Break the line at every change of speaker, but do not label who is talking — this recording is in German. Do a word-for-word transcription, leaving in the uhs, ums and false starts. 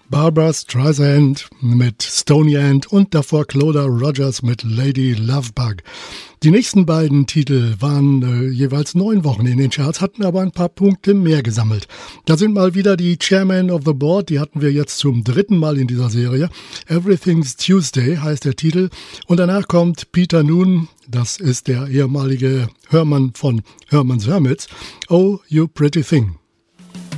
Barbra Streisand mit Stony End und davor Cloda Rogers mit Lady Lovebug. Die nächsten beiden Titel waren äh, jeweils neun Wochen in den Charts, hatten aber ein paar Punkte mehr gesammelt. Da sind mal wieder die Chairman of the Board, die hatten wir jetzt zum dritten Mal in dieser Serie. Everything's Tuesday heißt der Titel und danach kommt Peter Noone, das ist der ehemalige Hörmann von Herman's Hermits. Oh, You Pretty Thing.